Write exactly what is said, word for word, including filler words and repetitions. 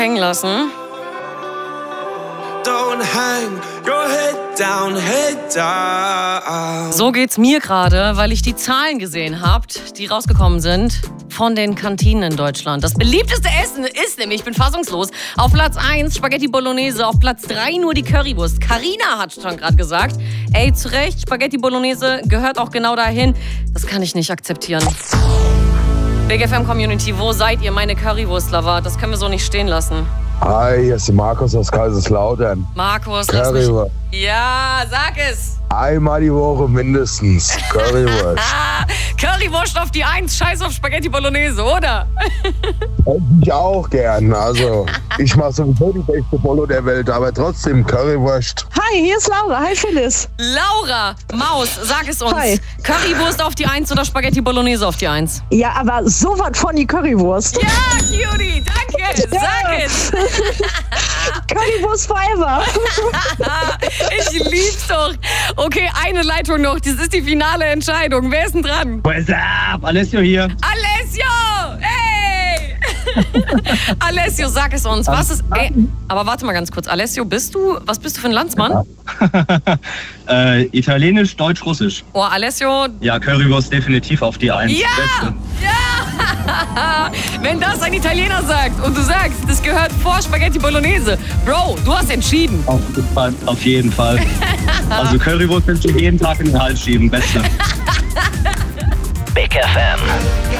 hängen lassen. Don't hang your head down, head down. So geht's mir gerade, weil ich die Zahlen gesehen habt, die rausgekommen sind von den Kantinen in Deutschland. Das beliebteste Essen ist nämlich, ich bin fassungslos, auf Platz eins Spaghetti Bolognese, auf Platz drei nur die Currywurst. Carina hat schon gerade gesagt, ey, zu Recht, Spaghetti Bolognese gehört auch genau dahin. Das kann ich nicht akzeptieren. Big F M Community, wo seid ihr, meine Currywurst-Lover? Das können wir so nicht stehen lassen. Hi, hier ist der Markus aus Kaiserslautern. Markus, lass mich... Currywurst. Ja, sag es. Einmal die Woche mindestens. Currywurst. Currywurst auf die Eins, scheiß auf Spaghetti Bolognese, oder? Ich auch gern. Also, ich mache sowieso die beste Bolo der Welt, aber trotzdem Currywurst. Hi, hier ist Laura. Hi, Phyllis. Laura, Maus, sag es uns. Hi. Currywurst auf die Eins oder Spaghetti Bolognese auf die Eins? Ja, aber so was von die Currywurst. Ja, Cutie, danke. Sag Ja. es. Currywurst forever. Ich lieb's doch. Okay, eine Leitung noch. Das ist die finale Entscheidung. Wer ist denn dran? What's up? Alessio hier. Alessio! Hey! Alessio, sag es uns. Was ist. Ey, aber warte mal ganz kurz. Alessio, bist du. Was bist du für ein Landsmann? äh, Italienisch, Deutsch, Russisch. Oh, Alessio. Ja, Currywurst definitiv auf die Eins. Ja! Beste. Ja! Wenn das ein Italiener sagt und du sagst, das gehört vor Spaghetti Bolognese. Bro, du hast entschieden. Auf jeden Fall. Auf jeden Fall. Also Currywurst kannst du jeden Tag in den Hals schieben. Beste. Big F M.